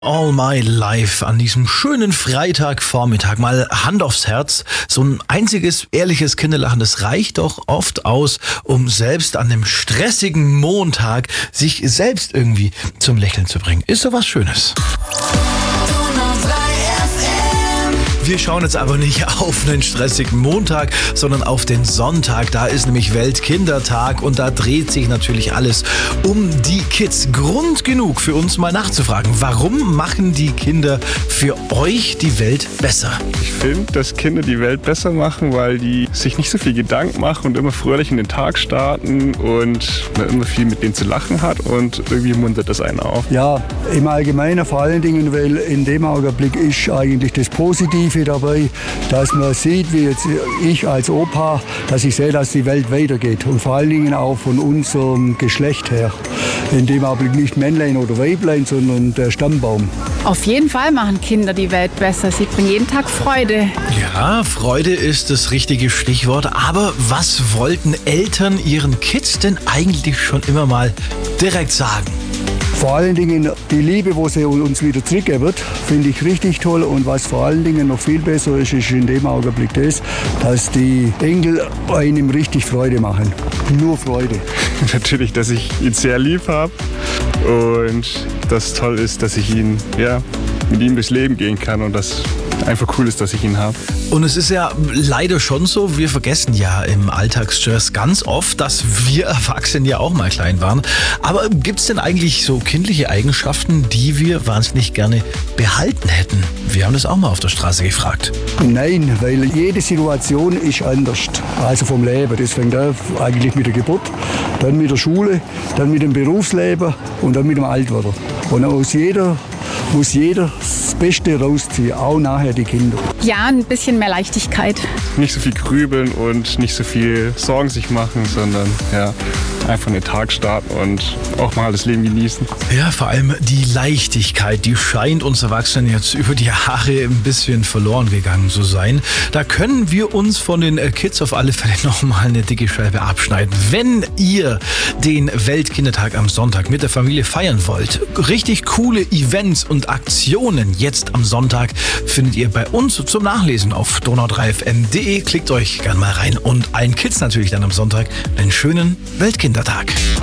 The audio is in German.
All My Life an diesem schönen Freitagvormittag. Mal Hand aufs Herz. So ein einziges, ehrliches Kinderlachen, das reicht doch oft aus, um selbst an dem stressigen Montag sich selbst irgendwie zum Lächeln zu bringen. Ist doch was Schönes. Wir schauen jetzt aber nicht auf einen stressigen Montag, sondern auf den Sonntag. Da ist nämlich Weltkindertag und da dreht sich natürlich alles um die Kids. Grund genug für uns mal nachzufragen, warum machen die Kinder für euch die Welt besser? Ich finde, dass Kinder die Welt besser machen, weil die sich nicht so viel Gedanken machen und immer fröhlich in den Tag starten und man immer viel mit denen zu lachen hat und irgendwie muntert das einen auf. Ja, im Allgemeinen vor allen Dingen, weil in dem Augenblick ist eigentlich das Positive dabei, dass man sieht, wie jetzt ich als Opa, dass ich sehe, dass die Welt weitergeht und vor allen Dingen auch von unserem Geschlecht her. In dem Augenblick nicht Männlein oder Weiblein, sondern der Stammbaum. Auf jeden Fall machen Kinder die Welt besser. Sie bringen jeden Tag Freude. Ja, Freude ist das richtige Stichwort. Aber was wollten Eltern ihren Kids denn eigentlich schon immer mal direkt sagen? Vor allen Dingen die Liebe, wo sie uns wieder zurückgeben, finde ich richtig toll. Und was vor allen Dingen noch viel besser ist, ist in dem Augenblick das, dass die Enkel einem richtig Freude machen. Nur Freude. Natürlich, dass ich ihn sehr lieb habe und das toll ist, dass ich mit ihm durchs Leben gehen kann und das einfach cool ist, dass ich ihn habe. Und es ist ja leider schon so, wir vergessen ja im Alltagsstress ganz oft, dass wir Erwachsenen ja auch mal klein waren. Aber gibt es denn eigentlich so kindliche Eigenschaften, die wir wahnsinnig gerne behalten hätten? Wir haben das auch mal auf der Straße gefragt. Nein, weil jede Situation ist anders. Also vom Leben. Das fängt eigentlich mit der Geburt, dann mit der Schule, dann mit dem Berufsleben und dann mit dem Altwerden. Und aus jeder muss jeder das Beste rausziehen, auch nachher die Kinder. Ja, ein bisschen mehr Leichtigkeit. Nicht so viel grübeln und nicht so viel Sorgen sich machen, sondern einfach in den Tag starten und auch mal das Leben genießen. Ja, vor allem die Leichtigkeit, die scheint uns Erwachsenen jetzt über die Jahre ein bisschen verloren gegangen zu sein. Da können wir uns von den Kids auf alle Fälle nochmal eine dicke Scheibe abschneiden. Wenn ihr den Weltkindertag am Sonntag mit der Familie feiern wollt, richtig coole Events und Aktionen jetzt am Sonntag findet ihr bei uns zum Nachlesen auf donau3fm.de. Klickt euch gern mal rein und allen Kids natürlich dann am Sonntag einen schönen Weltkindertag.